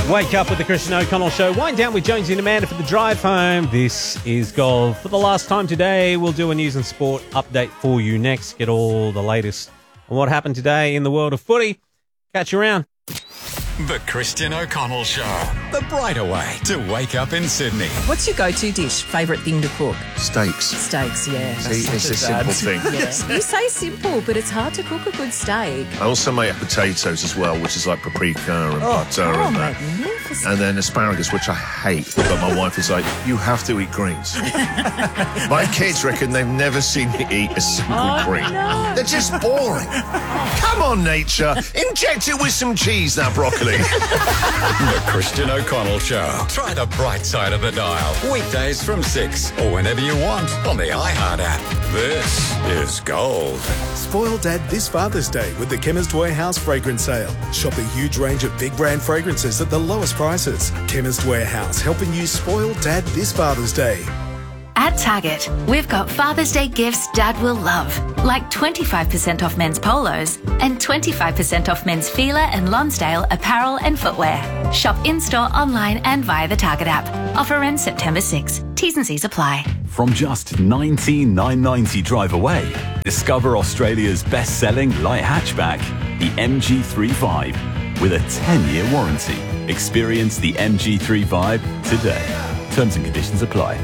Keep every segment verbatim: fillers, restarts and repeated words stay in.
Wake up with the Christian O'Connell Show. Wind down with Jonesy and Amanda for the drive home. This is Gold. For the last time today, we'll do a news and sport update for you next. Get all the latest on what happened today in the world of footy. Catch you around. The Christian O'Connell Show. The brighter way to wake up in Sydney. What's your go-to dish? Favourite thing to cook? Steaks. Steaks, yeah. See, it's a simple thing. Yeah. You say simple, but it's hard to cook a good steak. I also make potatoes as well, which is like paprika and butter Oh, and that. magnificent. And then asparagus, which I hate. But my wife is like, you have to eat greens. My kids reckon they've never seen me eat a single Oh, green. no. They're just boring. Come on, nature. Inject it with some cheese, that broccoli. The Christian O'Connell Show. Try the bright side of the dial. Weekdays from six or whenever you want on the iHeart app. This is Gold. Spoil Dad this Father's Day with the Chemist Warehouse fragrance sale. Shop a huge range of big brand fragrances at the lowest prices. Chemist Warehouse, helping you spoil Dad this Father's Day. At Target, we've got Father's Day gifts Dad will love, like twenty-five percent off men's polos and twenty-five percent off men's Fila and Lonsdale apparel and footwear. Shop in-store, online and via the Target app. Offer ends September sixth. T's and C's apply. From just nineteen thousand nine hundred ninety drive away, discover Australia's best-selling light hatchback, the M G three five, with a ten-year warranty. Experience the M G three five today. Terms and conditions apply.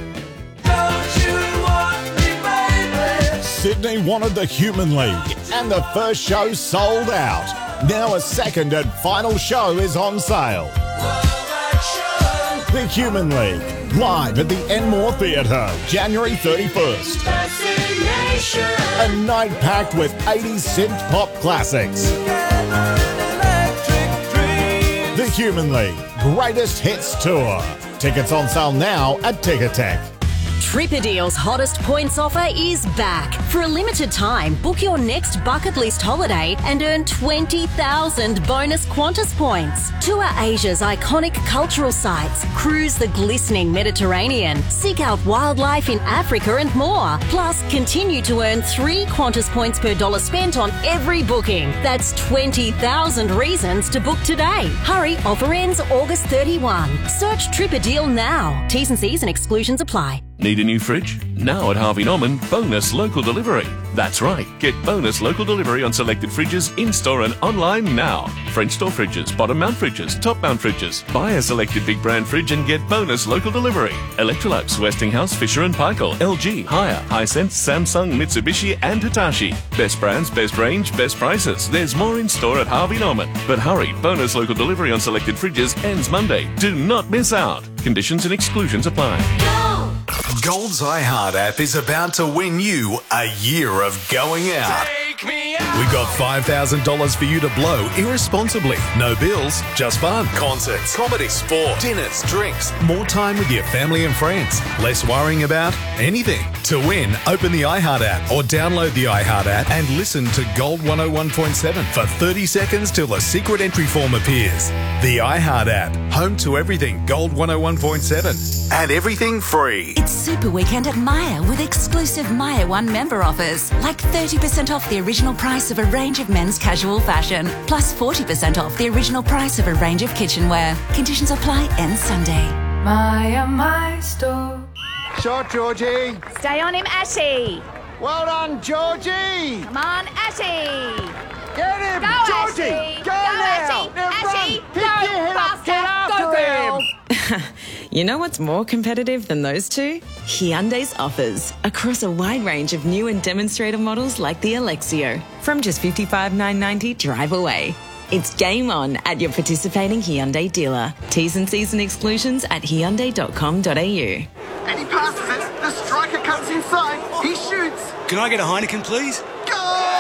Sydney wanted the Human League, and the first show sold out. Now a second and final show is on sale. The Human League, live at the Enmore Theatre, January thirty-first. A night packed with eighties synth pop classics. The Human League, Greatest Hits Tour. Tickets on sale now at Ticketek. Tripadeal's hottest points offer is back. For a limited time, book your next bucket list holiday and earn twenty thousand bonus Qantas points. Tour Asia's iconic cultural sites, cruise the glistening Mediterranean, seek out wildlife in Africa and more. Plus, continue to earn three Qantas points per dollar spent on every booking. That's twenty thousand reasons to book today. Hurry, offer ends August thirty-first. Search Tripadeal now. T's and C's and exclusions apply. Need a new fridge? Now at Harvey Norman, bonus local delivery. That's right, get bonus local delivery on selected fridges in-store and online now. French door fridges, bottom mount fridges, top mount fridges. Buy a selected big brand fridge and get bonus local delivery. Electrolux, Westinghouse, Fisher and Paykel, L G, Haier, Hisense, Samsung, Mitsubishi and Hitachi. Best brands, best range, best prices. There's more in store at Harvey Norman. But hurry, bonus local delivery on selected fridges ends Monday. Do not miss out. Conditions and exclusions apply. Gold's iHeart app is about to win you a year of going out. Take me out. We got five thousand dollars for you to blow irresponsibly. No bills, just fun. Concerts, comedy, sport, dinners, drinks, more time with your family and friends. Less worrying about anything. To win, open the iHeart app or download the iHeart app and listen to Gold one oh one point seven for thirty seconds till a secret entry form appears. The iHeart app, home to everything Gold one oh one point seven and everything free. It's Super Weekend at Myer with exclusive Myer One member offers, like thirty percent off the original price of a range of men's casual fashion, plus forty percent off the original price of a range of kitchenware. Conditions apply end Sunday. Myer, my store. Shot, Georgie. Stay on him, Ashy. Well done, Georgie. Come on, Ashy. Get him, Go, Georgie. Ashy. Go, Go, now. Ashy. Now Ashy. run. Pick Go, your head up. Get faster. after Go, him. You know what's more competitive than those two? Hyundai's offers across a wide range of new and demonstrator models like the Alexio from just fifty-five thousand nine hundred ninety drive away. It's game on at your participating Hyundai dealer. T's and C's and exclusions at hyundai dot com dot a u. And he passes it. The striker comes inside. He shoots. Can I get a Heineken, please? Go!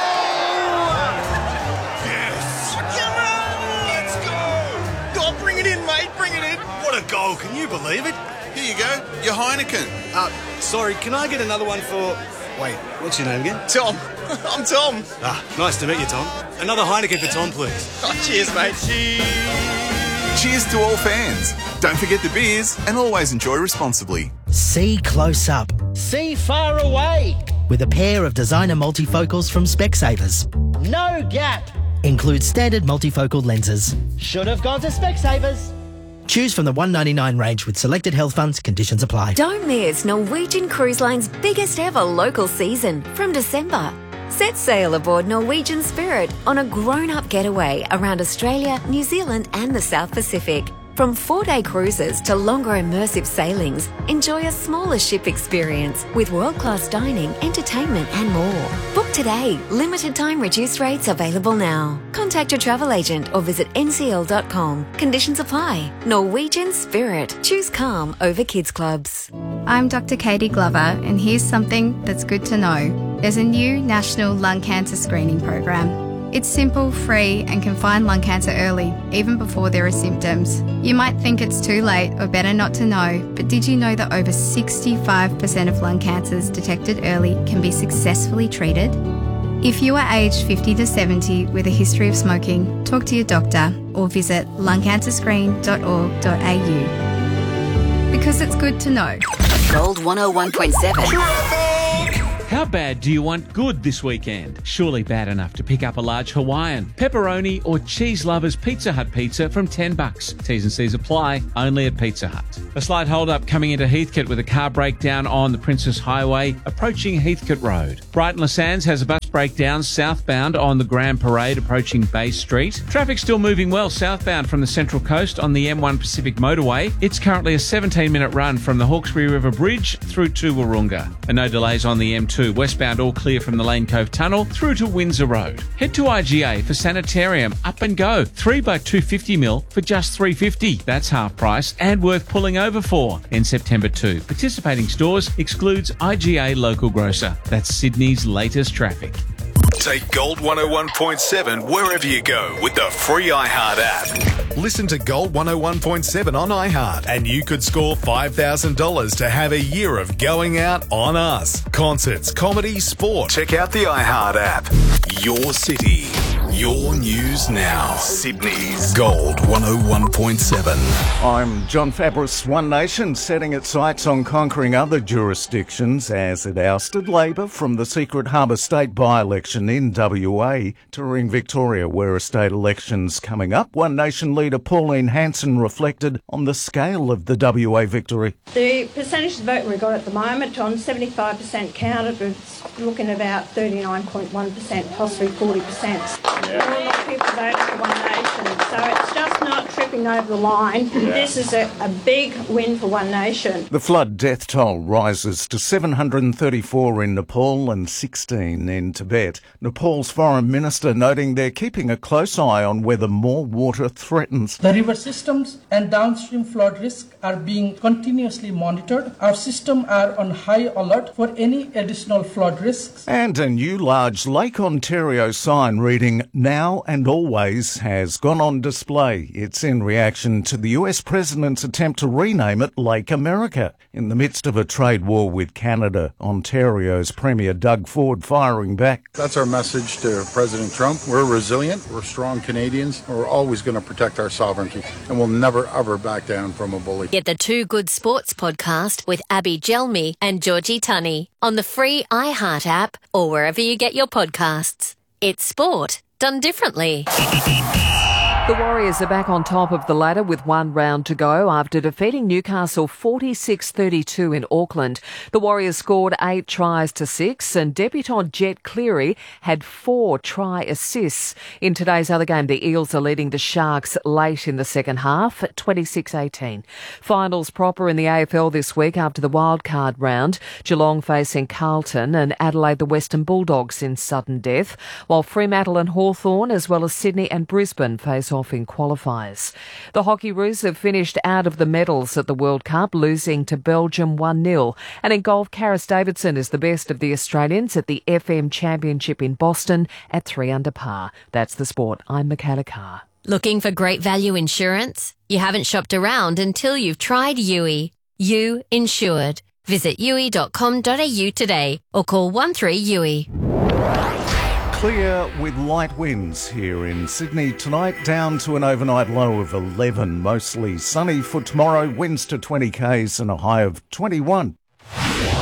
Yes! Come on, let's go! Oh, bring it in, mate, bring it in. What a goal, can you believe it? Here you go, your Heineken. Uh, sorry, can I get another one for... Wait, what's your name again? Tom. I'm Tom. Ah, nice to meet you, Tom. Another Heineken for Tom, please. Oh, cheers, mate. Cheers. Cheers to all fans. Don't forget the beers and always enjoy responsibly. See close up. See far away. With a pair of designer multifocals from Specsavers. No gap. Includes standard multifocal lenses. Should have gone to Specsavers. Choose from the one ninety-nine range with selected health funds. Conditions apply. Don't miss Norwegian Cruise Line's biggest ever local season from December. Set sail aboard Norwegian Spirit on a grown-up getaway around Australia, New Zealand and the South Pacific. From four-day cruises to longer immersive sailings, enjoy a smaller ship experience with world-class dining, entertainment and more. Book today. Limited time reduced rates available now. Contact your travel agent or visit n c l dot com. Conditions apply. Norwegian Spirit. Choose calm over kids clubs. I'm Doctor Katie Glover, and here's something that's good to know. There's a new national lung cancer screening program. It's simple, free, and can find lung cancer early, even before there are symptoms. You might think it's too late or better not to know, but did you know that over sixty-five percent of lung cancers detected early can be successfully treated? If you are aged fifty to seventy with a history of smoking, talk to your doctor or visit lung cancer screen dot org dot a u. Because it's good to know. Gold one oh one point seven. How bad do you want good this weekend? Surely bad enough to pick up a large Hawaiian, pepperoni or cheese lovers Pizza Hut pizza from ten bucks. T's and C's apply, only at Pizza Hut. A slight hold-up coming into Heathcote with a car breakdown on the Princess Highway approaching Heathcote Road. Brighton Sands has a bus breakdown southbound on the Grand Parade approaching Bay Street. Traffic still moving well southbound from the Central Coast on the M one Pacific Motorway. It's currently a seventeen minute run from the Hawkesbury River Bridge through to Wahroonga. And no delays on the M two. Westbound all clear from the Lane Cove Tunnel through to Windsor Road. Head to I G A for Sanitarium. Up and go. three by two hundred fifty mil for just three dollars fifty. That's half price and worth pulling over for in September too. Participating stores excludes I G A Local Grocer. That's Sydney's latest traffic. Take Gold one oh one point seven wherever you go with the free iHeart app. Listen to Gold one oh one point seven on iHeart and you could score five thousand dollars to have a year of going out on us. Concerts, comedy, sport. Check out the iHeart app. Your city. Your news now. Sydney's Gold one oh one point seven. I'm John Fabris. One Nation setting its sights on conquering other jurisdictions as it ousted Labor from the Secret Harbour State by-election in W A. Touring Victoria, where a state election's coming up, One Nation leader Pauline Hanson reflected on the scale of the W A victory. The percentage of vote we've got at the moment on seventy-five percent counted, it's looking about thirty-nine point one percent, possibly forty percent. Yeah. A lot of people voted for One Nation, so it's just not tripping over the line. Yeah. This is a, a big win for One Nation. The flood death toll rises to seven hundred thirty-four in Nepal and sixteen in Tibet. Nepal's foreign minister noting they're keeping a close eye on whether more water threatens. The river systems and downstream flood risk are being continuously monitored. Our systems are on high alert for any additional flood risks. And a new large Lake Ontario sign reading "Now and Always" has gone on display. It's in reaction to the U S president's attempt to rename it Lake America. In the midst of a trade war with Canada, Ontario's Premier Doug Ford firing back. That's our message to President Trump. We're resilient, we're strong Canadians, and we're always going to protect our sovereignty, and we'll never ever back down from a bully. Get the Two Good Sports podcast with Abby Gelmi and Georgie Tunney on the free iHeart app or wherever you get your podcasts. It's sport done differently. The Warriors are back on top of the ladder with one round to go after defeating Newcastle forty-six thirty-two in Auckland. The Warriors scored eight tries to six and debutant Jet Cleary had four try assists. In today's other game, the Eels are leading the Sharks late in the second half at twenty-six eighteen. Finals proper in the A F L this week after the wildcard round. Geelong facing Carlton and Adelaide the Western Bulldogs in sudden death, while Fremantle and Hawthorn as well as Sydney and Brisbane face off in qualifiers. The Hockeyroos have finished out of the medals at the World Cup, losing to Belgium one nil. And in golf, Karis Davidson is the best of the Australians at the F M Championship in Boston at three under par. That's the sport. I'm Michaela Carr. Looking for great value insurance? You haven't shopped around until you've tried U I. You Insured. Visit u i dot com dot a u today or call one three U I. Clear with light winds here in Sydney tonight, down to an overnight low of eleven. Mostly sunny for tomorrow, winds to twenty k's and a high of twenty-one.